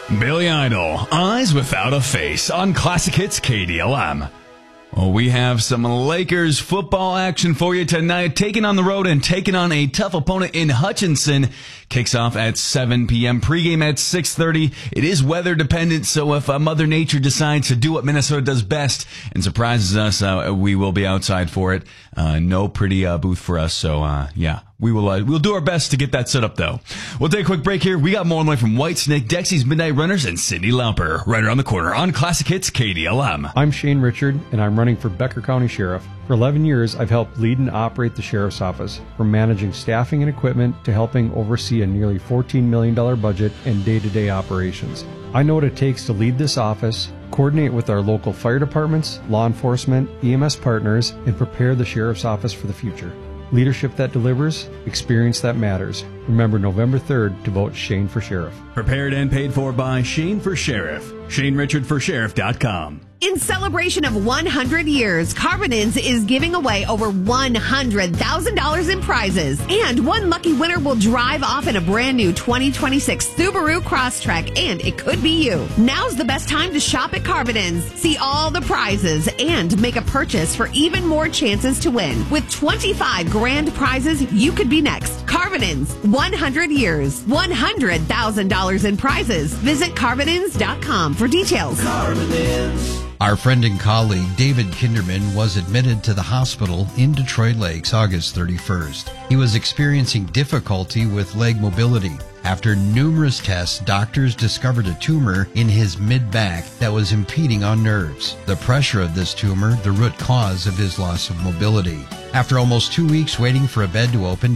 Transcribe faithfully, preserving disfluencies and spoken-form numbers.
Billy Idol, Eyes Without a Face on Classic Hits K D L M. Well, we have some Lakers football action for you tonight. Taking on the road and taking on a tough opponent in Hutchinson. Kicks off at seven p.m. Pregame at six thirty. It is weather dependent, so if uh, Mother Nature decides to do what Minnesota does best and surprises us, uh, we will be outside for it. Uh, no pretty uh, booth for us, so uh, yeah. We will uh, we'll do our best to get that set up, though. We'll take a quick break here. We got more on the way from Whitesnake, Dexy's Midnight Runners, and Cindy Lauper right around the corner on Classic Hits K D L M. I'm Shane Richard, and I'm running for Becker County Sheriff. For eleven years, I've helped lead and operate the Sheriff's Office, from managing staffing and equipment to helping oversee a nearly fourteen million dollars budget and day-to-day operations. I know what it takes to lead this office, coordinate with our local fire departments, law enforcement, E M S partners, and prepare the Sheriff's Office for the future. Leadership that delivers, experience that matters. Remember November third to vote Shane for Sheriff. Prepared and paid for by Shane for Sheriff. Shane Richard for Sheriff dot com. In celebration of one hundred years, Carbonins is giving away over one hundred thousand dollars in prizes. And one lucky winner will drive off in a brand new twenty twenty-six Subaru Crosstrek, and it could be you. Now's the best time to shop at Carbonins. See all the prizes and make a purchase for even more chances to win. With twenty-five grand prizes, you could be next. Carbonins, one hundred years, one hundred thousand dollars in prizes. Visit Carbonins dot com for details. Carbonins. Our friend and colleague David Kinderman was admitted to the hospital in Detroit Lakes August thirty-first. He was experiencing difficulty with leg mobility. After numerous tests, doctors discovered a tumor in his mid-back that was impeding on nerves. The pressure of this tumor, the root cause of his loss of mobility. After almost two weeks waiting for a bed to open,